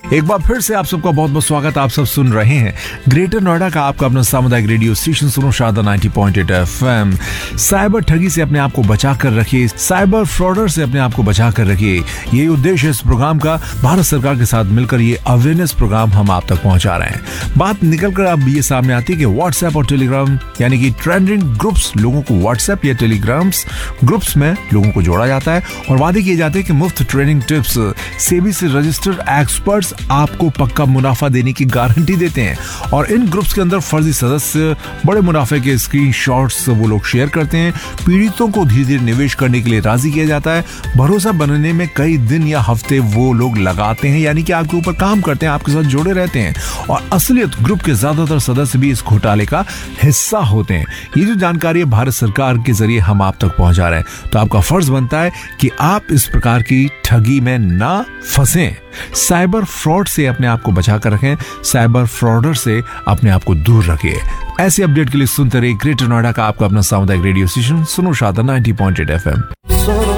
एक बार फिर से आप सबका बहुत बहुत स्वागत। आप सब सुन रहे हैं ग्रेटर नोएडा का आपका अपना सामुदायिक रेडियो स्टेशन सुनो शारदा 90.8 FM। साइबर ठगी से अपने आप को बचा कर रखिए, साइबर फ्रॉडर से अपने आप को बचा कर रखिए। यही उद्देश्य है इस प्रोग्राम का। भारत सरकार के साथ मिलकर ये अवेयरनेस प्रोग्राम हम आप तक पहुंचा रहे हैं। बात निकलकर अब ये सामने आती है कि व्हाट्सएप और टेलीग्राम यानी कि ट्रेंडिंग ग्रुप्स, लोगों को व्हाट्सएप या टेलीग्राम्स ग्रुप्स में लोगों को जोड़ा जाता है और वादे किए जाते हैं कि मुफ्त ट्रेनिंग टिप्स, सेबी से रजिस्टर्ड एक्सपर्ट्स आपको पक्का मुनाफा देने की गारंटी देते हैं। और इन ग्रुप्स के अंदर फर्जी सदस्य बड़े मुनाफे के स्क्रीनशॉट्स वो लोग शेयर करते हैं। पीड़ितों को धीरे धीरे निवेश करने के लिए राजी किया जाता है। भरोसा बनने में कई दिन या हफ्ते वो लोग लगाते हैं, यानी कि आपके ऊपर काम करते हैं, आपके साथ जुड़े रहते हैं। और असलियत ग्रुप के ज्यादातर सदस्य भी इस घोटाले का हिस्सा होते हैं। ये जो जानकारी है भारत सरकार के जरिए हम आप तक पहुंचा रहे हैं, तो आपका फर्ज बनता है कि आप इस प्रकार की ठगी में ना फंसें। साइबर फ्रॉड से अपने आप को बचा कर रखें, साइबर फ्रॉडर से अपने आप को दूर रखिए। ऐसे अपडेट के लिए सुनते रहिए ग्रेटर नोएडा का आपका अपना सामुदायिक रेडियो स्टेशन सुनो शारदा 90.8 FM।